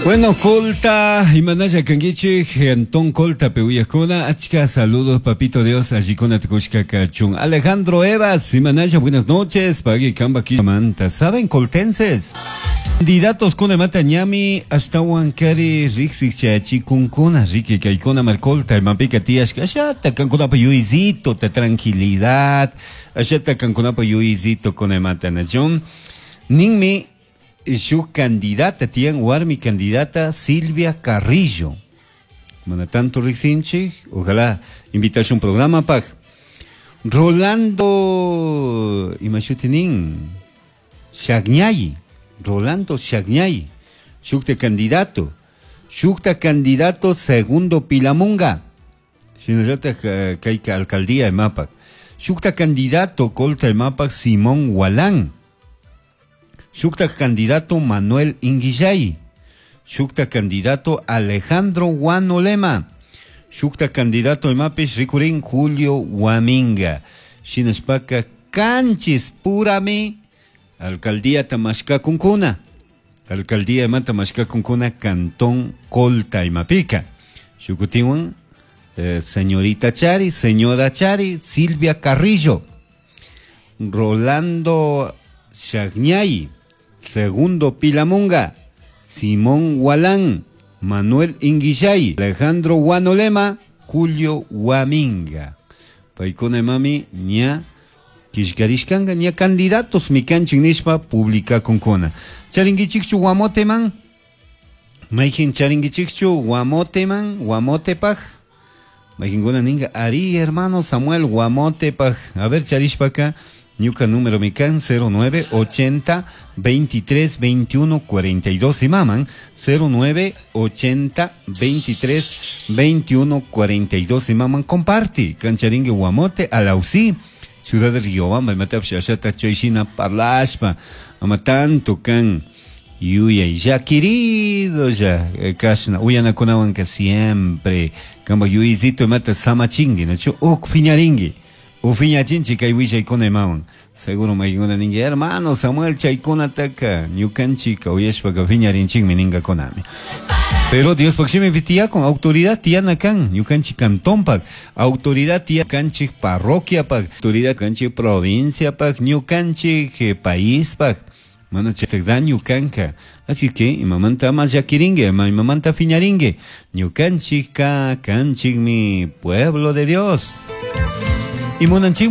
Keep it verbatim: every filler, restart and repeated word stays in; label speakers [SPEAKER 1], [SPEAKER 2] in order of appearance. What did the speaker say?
[SPEAKER 1] Bueno, Colta, Imanaya Kangichi, Antón Colta, Peuyacona, Achka, saludos, papito Dios, Ajicona Tecushka Cachun. Alejandro Evas, Imanaya, buenas noches, Pagui Kamba Manta. ¿Saben, coltenses? Candidatos con Matañami, hasta Huancari, Rixi Chachi, Kunkuna, Ricky Kaikona Marcolta, Mapica Tías, Ashata, Canconapa Yuizito, te tranquilidad, Ashata Canconapa Yuizito con Matanajon. Ningmi, su candidata, tiene mi candidata Silvia Carrillo. Bueno, tanto Rixinchi, ojalá invitarse a un programa para Rolando Imachutinin Shagñay, Rolando Shagñay, Shukta candidato, Shukta candidato segundo Pilamunga, si no trata que hay alcaldía de Mapac, Shukta candidato colta de Mapac Simón Hualán. Shukta candidato Manuel Inguillay. Shukta candidato Alejandro Guanolema. Shukta candidato Emapis Ricurín Julio Huaminga. Shinespaka Canchis Purami. Alcaldía Tamasca Cuncuna. Alcaldía de Tamasca Cuncuna, Cantón Colta y Mapica. Shukutiwan, eh, señorita Chari, señora Chari, Silvia Carrillo. Rolando Shagñay. Segundo Pilamunga, Simón Hualán, Manuel Inguillay, Alejandro Guanolema, Julio Huaminga. Paikone mami, nia, kishkarishkanga, nia candidatos mi kanchin nishpa publica concona. Charingichikchu Guamote man, Maikin charingichikchu Guamote man, Guamote paj. Maikin gona ninga, Ari hermano Samuel Guamote paj. A ver, charishpaka. Ñuca número mican cero nueve ochenta veintitrés veintiuno cuarenta y dos y maman cero nueve ochenta veintitrés veintiuno cuarenta y dos y maman comparte cancharingue Guamote Alausí ciudad de Riobamba matap shashata choishina parlashpa ama tanto can yuya ya querido ya kashna uyana konawan que siempre kamba yuizito mata samachingi nacho ok fiñaringi Ufiña chinchi kaiwisha ikona emawan. Seguro maiguna ninga hermano Samuel chaikona taka ñukanchi kauyashpa kafiña rinchik mininga konami. Pero Dios pakshimi vitia con autoridad tiana kan ñukanchi cantón pak, autoridad tia kanchi parroquia pak, autoridad kanchi provincia pak, ñukanchi país pak. Mano chetekda ñukanka. Así que imamanta más yakiringe, imamanta fiñaringe. Ñukanchi ka kanchi mi pueblo de Dios. Y Monanchín